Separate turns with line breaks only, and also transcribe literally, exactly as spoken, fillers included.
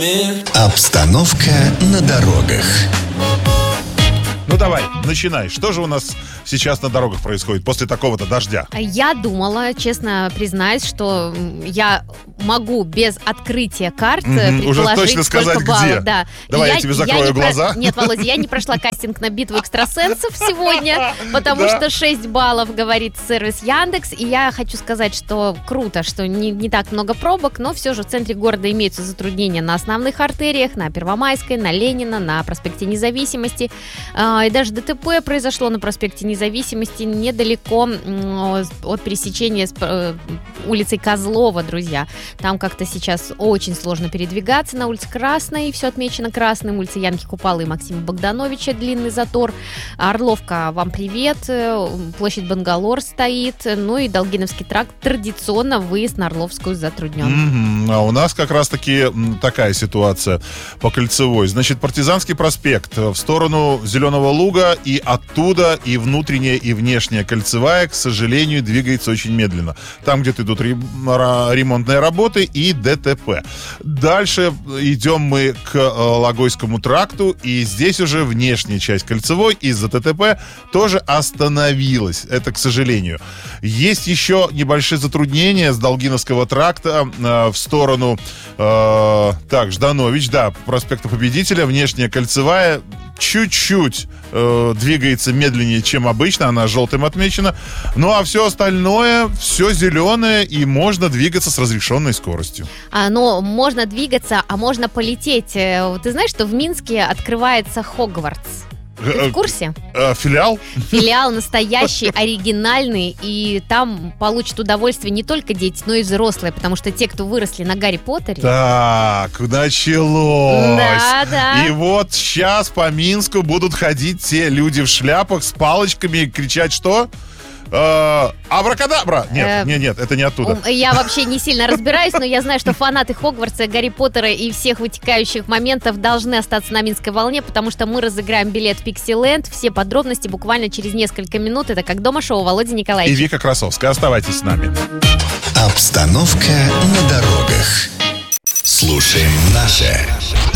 Обстановка на дорогах.
Ну давай, начинай. Что же у нас сейчас на дорогах происходит после такого-то дождя?
Я думала, честно признаюсь, что я могу без открытия карт
Мгм,
предположить,
уже точно сказать,
сколько баллов.
где.
Да.
Давай я тебе закрою
не
глаза.
Про... Нет, Володя, я не прошла кастинг на битву экстрасенсов сегодня, потому
Да.
что шесть баллов говорит сервис Яндекс. И я хочу сказать, что круто, что не, не так много пробок, но все же в центре города имеются затруднения на основных артериях, на Первомайской, на Ленина, на проспекте Независимости. А, И даже ДТП произошло на проспекте Независимости недалеко м, от пересечения с э, улицей Козлова, друзья. Там как-то сейчас очень сложно передвигаться. На улице Красной все отмечено красным. Улица Янки Купалы и Максима Богдановича длинный затор. Орловка, вам привет. Э, Площадь Бангалор стоит. Ну и Долгиновский тракт. Традиционно выезд на Орловскую затруднен.
Мгм. А у нас как раз-таки м, такая ситуация по Кольцевой. Значит, Партизанский проспект в сторону Зеленого Луга, и оттуда и внутренняя, и внешняя Кольцевая, к сожалению, двигается очень медленно. Там где-то идут рем- ра- ремонтные работы и ДТП. Дальше идем мы к э, Логойскому тракту, и здесь уже внешняя часть Кольцевой из-за ДТП тоже остановилась. Это к сожалению. Есть еще небольшие затруднения с Долгиновского тракта э, в сторону э, так, Жданович, да, проспекта Победителя, внешняя Кольцевая чуть-чуть э, двигается медленнее, чем обычно, она желтым отмечена. Ну а все остальное, все зеленое, и можно двигаться с разрешенной скоростью.
А, но можно двигаться, а можно полететь. Э, Ты знаешь, что в Минске открывается Хогвартс? Ты в курсе?
Э, филиал?
Филиал настоящий, оригинальный, и там получат удовольствие не только дети, но и взрослые, потому что те, кто выросли на Гарри Поттере...
Так, началось.
Да, да.
И вот сейчас по Минску будут ходить те люди в шляпах с палочками и кричать, что? Э, Абракадабра! Нет,
Э,
нет, нет, это не оттуда.
Ум, Я вообще не сильно разбираюсь, но я знаю, что фанаты Хогвартса, Гарри Поттера и всех вытекающих моментов должны остаться на Минской волне, потому что мы разыграем билет в Пиксиленд. Все подробности буквально через несколько минут. Это «Как дома» шоу Володя
И
Николаевич.
Вика Красовская. Оставайтесь с нами.
Обстановка на дорогах. Слушаем наше.